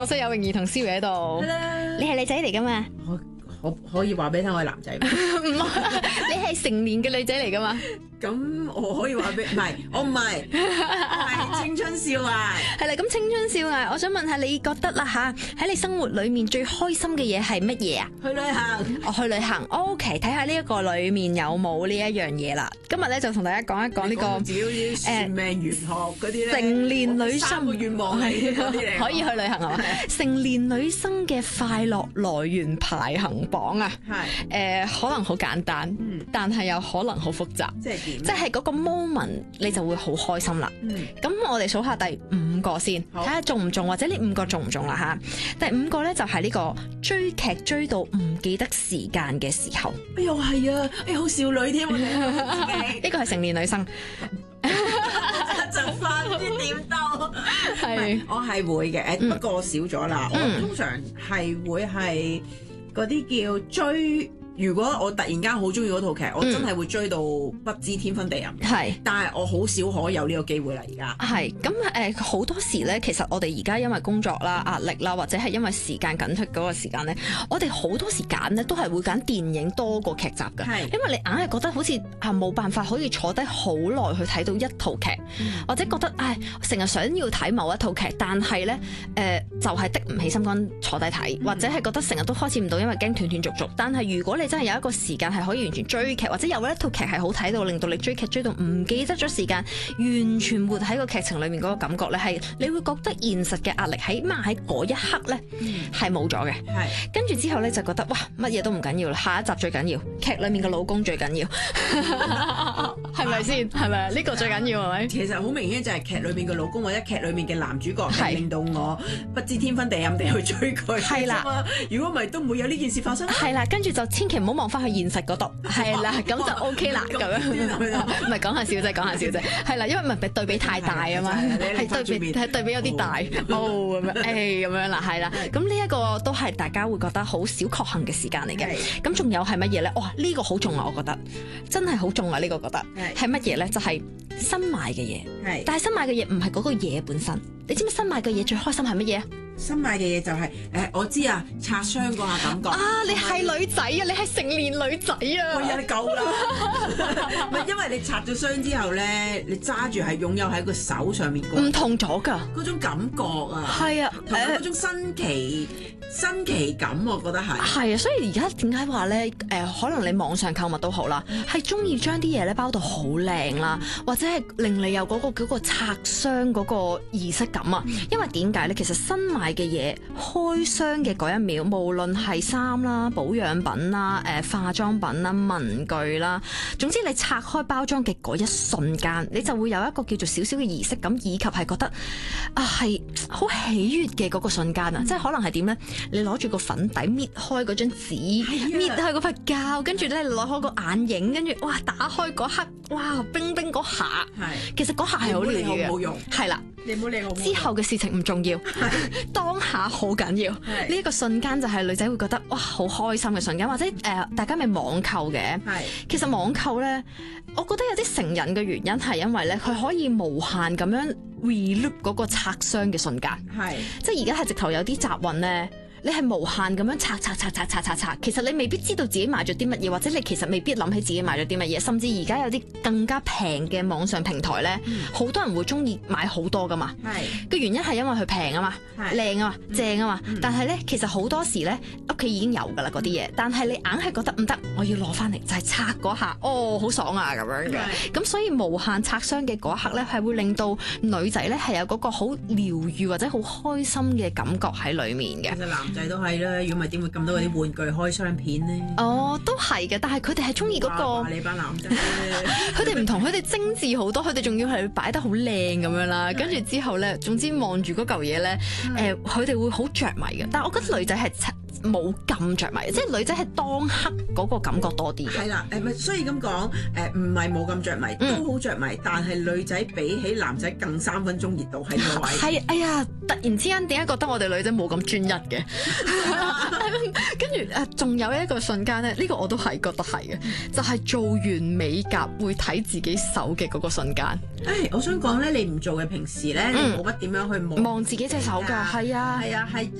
我識有泳兒同思睿喺度。你係女仔嚟噶嘛？ 我可以話俾你聽，我係男仔。 唔係，你係成年嘅女仔嚟噶嘛？ 咁我可以話俾，唔係，我唔係，我係青春少艾。 係啦，咁青春少艾，我想問下你覺得啦吓，喺你生活裏面最開心嘅嘢係乜嘢啊？ 去旅行。 我去旅行 ，OK， 睇下呢一個裏面有冇呢一樣嘢啦。今日咧就同大家講一講呢個自己啲算命玄學嗰啲咧， 成年女生 3個願望係嗰啲嚟， 可以去旅行係嘛？成年女生嘅快樂來源排行榜啊， 係可能好簡單，但係又可能好複雜。 即係點？ 即係嗰個 moment 你就會好開心啦。咁我哋數下第5個先，睇下中唔中，或者呢5個中唔中啦吓。第5個咧就係呢個追劇追到唔記得時間嘅時候。 哎呦係啊，好少女添，我呢個係成年女生。 就快唔知點到。 係， 我係會嘅，不過我少咗啦。我通常係會係嗰啲叫追。如果我突然間好中意嗰套劇，我真係會追到不知天昏地暗。 係， 但係我好少可有呢個機會啦。而家係咁好多時咧，其實我哋而家因為工作啦、壓力啦，或者係因為時間緊迫嗰個時間咧，我哋好多時揀咧都係會揀電影多過劇集㗎。係，因為你硬係覺得好似冇辦法可以坐低好耐去睇到一套劇，或者覺得成日想要睇某一套劇，但係咧就係的唔起心肝坐低睇，或者係覺得成日都開始唔到，因為驚斷斷續續。但係如果你真係有一個時間係可以完全追劇，或者有一套劇係好睇到令到你追劇追到唔記得咗時間，完全活喺個劇情裏面嗰個感覺咧，係你會覺得現實嘅壓力起碼喺嗰一刻咧係冇咗嘅。係，跟住之後咧就覺得哇，乜嘢都唔緊要啦，下一集最緊要，劇裏面嘅老公最緊要，係咪先？係咪呢個最緊要係咪？ 其實好明顯就係劇裏面嘅老公或者劇裏面嘅男主角係令到我不知天昏地暗地去追佢。係啦，如果唔係都唔會有呢件事發生。係啦，跟住就千祈唔好望翻去現實嗰度。係啦，咁就 OK 啦，咁樣唔係講下笑啫，講下笑啫。係啦，因為唔係對比太大啊嘛，係對比有啲大咁樣，咁樣啦，係啦。咁呢一個都係大家會覺得好少確幸嘅時間嚟嘅。咁仲有係乜嘢咧？哇，呢個好重啊，我覺得真係好重啊！呢個覺得係乜嘢咧？就係新買嘅嘢。係，但係新買嘅嘢唔係嗰個嘢本身。你知唔知新買嘅嘢最開心係乜嘢？ 新買嘅嘢就係我知啊，拆箱嗰下感覺啊！你係女仔啊，你係成年女仔啊！ 喂呀，你夠啦！唔係因為你拆咗箱之後咧，你揸住係擁有喺個手上面唔同咗㗎嗰種感覺啊！ 係啊， 同埋嗰種新奇感，我覺得係。係啊，所以而家點解話咧？可能你網上購物都好啦，係中意將啲嘢咧包到好靚啦，或者係令你有嗰個拆箱嗰個儀式感啊！因為點解咧？其實新買嘅嘢開箱嘅嗰一秒，無論係衫啦、保養品啦、化妝品啦、文具啦，總之你拆開包裝嘅嗰一瞬間，你就會有一個叫做少少嘅儀式感，以及係覺得係好喜悅嘅嗰個瞬間啊！即係可能係點咧？你攞住個粉底搣開嗰張紙，搣開嗰塊膠，跟住咧攞開個眼影，跟住哇打開嗰刻，哇冰冰嗰下，其實嗰下係好療癒嘅，係啦。 你唔好理我。 之後嘅事情唔重要，當下好緊要。呢一個瞬間就係女仔會覺得哇好開心嘅瞬間，或者大家咪網購嘅。其實網購咧，我覺得有啲成癮嘅原因係因為咧，佢可以無限咁樣 reloop 嗰個拆箱嘅瞬間。即係而家係直頭有啲集運咧。你係無限咁樣拆，其實你未必知道自己買咗啲乜嘢，或者你其實未必諗起自己買咗啲乜嘢，甚至而家有啲更加平嘅網上平台咧，好多人會中意買好多噶嘛。個原因係因為佢平啊嘛，靚啊嘛，正啊嘛。但係咧，其實好多時咧，屋企已經有噶啦嗰啲嘢，但係你硬係覺得唔得，我要攞翻嚟，就係拆嗰下，好爽啊咁樣嘅。咁所以無限拆箱嘅嗰一刻咧，係會令到女仔咧係有嗰個好療愈或者好開心嘅感覺喺裡面嘅。 仔都係啦，如果唔係點會咁多嗰啲玩具開箱片呢？ 都係嘅，但係佢哋係中意嗰個。 你班男仔， 佢哋唔同，佢哋精緻好多，佢哋仲要係擺得好靚咁樣啦。跟住之後咧，總之望住嗰嚿嘢咧，佢哋會好着迷嘅。但係我覺得女仔係冇咁着迷，即係女仔係當刻嗰個感覺多啲嘅。 係啦，咪所以咁講，唔係冇咁着迷，都好着迷，但係女仔比起男仔更3分鐘熱度喺呢個位。 係，哎呀，突然之間點解覺得我哋女仔冇咁專一嘅？跟住仲有一個瞬間咧，呢個我都係覺得係嘅，就係做完美甲會睇自己手嘅嗰個瞬間。 我想講咧，你唔做嘅平時咧，你冇乜點樣去望自己隻手㗎，係啊， 係